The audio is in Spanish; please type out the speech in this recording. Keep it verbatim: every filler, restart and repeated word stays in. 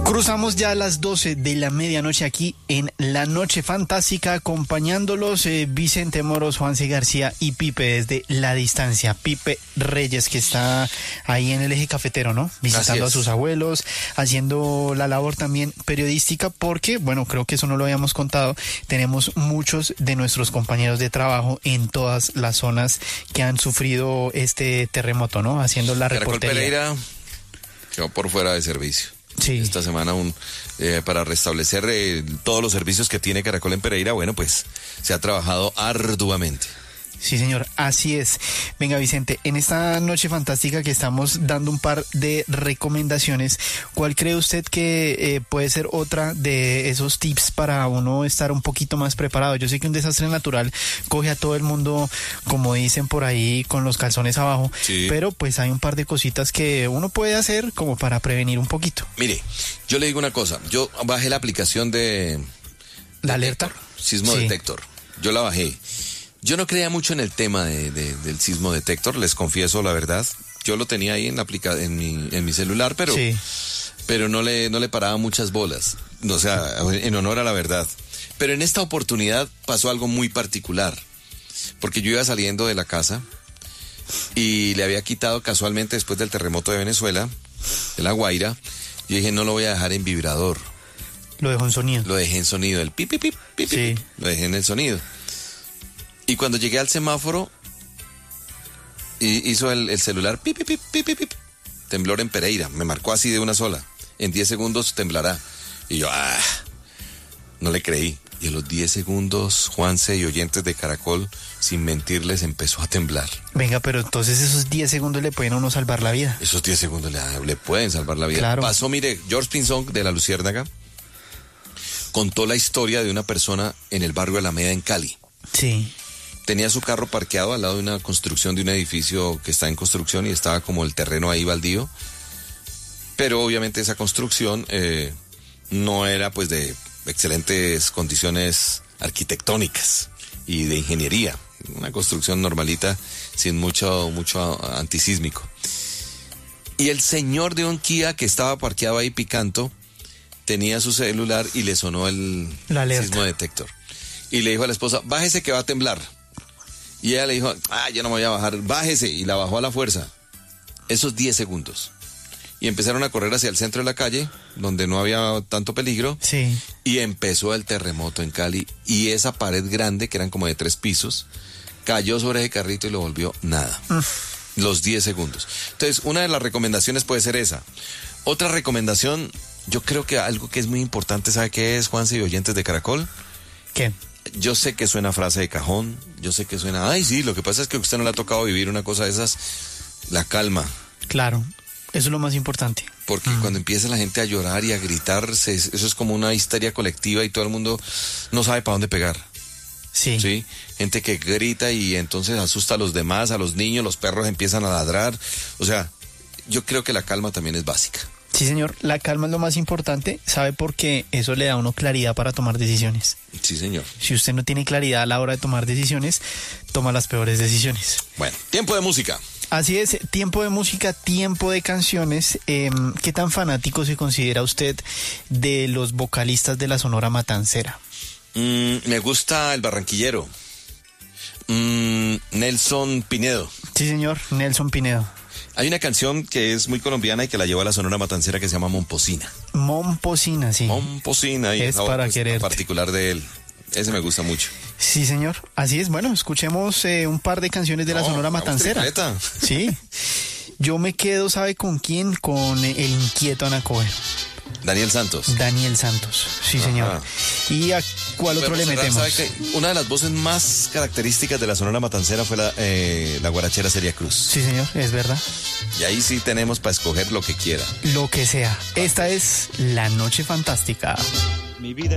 Cruzamos ya a las doce de la medianoche aquí en La Noche Fantástica, acompañándolos eh, Vicente Moros, Juanse García y Pipe desde la distancia. Pipe Reyes, que está ahí en el eje cafetero, ¿no? Visitando a sus abuelos, haciendo la labor también periodística, porque, bueno, creo que eso no lo habíamos contado, tenemos muchos de nuestros compañeros de trabajo en todas las zonas que han sufrido este terremoto, ¿no? Haciendo la reportería. Caracol Pereira quedó por fuera de servicio. Sí. Esta semana un, eh, para restablecer eh, todos los servicios que tiene Caracol en Pereira, bueno, pues se ha trabajado arduamente. Sí, señor, así es. Venga, Vicente, en esta noche fantástica que estamos dando un par de recomendaciones, ¿cuál cree usted que eh, puede ser otra de esos tips para uno estar un poquito más preparado? Yo sé que un desastre natural coge a todo el mundo, como dicen por ahí, con los calzones abajo, sí, pero pues hay un par de cositas que uno puede hacer como para prevenir un poquito. Mire, yo le digo una cosa, yo bajé la aplicación de... ¿La alerta? Sismo sí. Detector, yo la bajé. Yo no creía mucho en el tema de, de, del sismo detector, les confieso la verdad. Yo lo tenía ahí en la aplica en mi en mi celular, pero sí. pero no le no le paraba muchas bolas. O sea, en honor a la verdad. Pero en esta oportunidad pasó algo muy particular, porque yo iba saliendo de la casa y le había quitado casualmente después del terremoto de Venezuela, de La Guaira, yo dije, no lo voy a dejar en vibrador. Lo dejó en sonido. Lo dejé en sonido, el pip pip pip pip. Sí. Lo dejé en el sonido. Y cuando llegué al semáforo, hizo el, el celular, pip, pip, pip, pip, pip, temblor en Pereira, me marcó así de una sola, en diez segundos temblará. Y yo, ah, no le creí. Y a los diez segundos, Juanse y oyentes de Caracol, sin mentirles, empezó a temblar. Venga, pero entonces esos diez segundos le pueden a uno salvar la vida. Esos diez segundos le, le pueden salvar la vida. Claro. Pasó, mire, George Pinzón de La Luciérnaga contó la historia de una persona en el barrio Alameda en Cali. Sí. Tenía su carro parqueado al lado de una construcción de un edificio que está en construcción y estaba como el terreno ahí baldío. Pero obviamente esa construcción eh, no era pues de excelentes condiciones arquitectónicas y de ingeniería. Una construcción normalita sin mucho, mucho antisísmico. Y el señor de un Kia que estaba parqueado ahí picando tenía su celular y le sonó el sismo detector. Y le dijo a la esposa, bájese que va a temblar. Y ella le dijo, ah, yo no me voy a bajar, bájese, y la bajó a la fuerza. Esos diez segundos. Y empezaron a correr hacia el centro de la calle, donde no había tanto peligro. Sí. Y empezó el terremoto en Cali, y esa pared grande, que eran como de tres pisos, cayó sobre ese carrito y lo volvió nada. Uf. Los diez segundos. Entonces, una de las recomendaciones puede ser esa. Otra recomendación, yo creo que algo que es muy importante, ¿sabe qué es, Juanse y oyentes de Caracol? ¿Qué? Yo sé que suena frase de cajón, yo sé que suena, ay sí, lo que pasa es que a usted no le ha tocado vivir una cosa de esas, la calma. Claro, eso es lo más importante. Porque mm. cuando empieza la gente a llorar y a gritar, se, eso es como una histeria colectiva y todo el mundo no sabe para dónde pegar. Sí. Sí, gente que grita y entonces asusta a los demás, a los niños, los perros empiezan a ladrar. O sea, yo creo que la calma también es básica. Sí, señor, la calma es lo más importante, ¿sabe? Porque eso le da a uno claridad para tomar decisiones. Sí, señor. Si usted no tiene claridad a la hora de tomar decisiones, toma las peores decisiones. Bueno, tiempo de música. Así es, tiempo de música, tiempo de canciones. Eh, ¿Qué tan fanático se considera usted de los vocalistas de la Sonora Matancera? Mm, me gusta el barranquillero. Mm, Nelson Pinedo. Sí, señor, Nelson Pinedo. Hay una canción que es muy colombiana y que la llevó a la Sonora Matancera que se llama Momposina. Momposina, sí. Momposina. Y es para pues, quererte. particular de él. Ese me gusta mucho. Sí, señor. Así es. Bueno, escuchemos eh, un par de canciones de no, la Sonora Matancera. Tripleta. Sí. Yo me quedo, ¿sabe con quién? Con el inquieto Anacoe. Daniel Santos. Daniel Santos, sí, Ajá. señor. ¿Y a cuál otro le metemos? ¿Sabe que una de las voces más características de la Sonora Matancera fue la, eh, la guarachera Celia Cruz? Sí, señor, es verdad. Y ahí sí tenemos para escoger lo que quiera. Lo que sea. Esta es La Noche Fantástica. Mi vida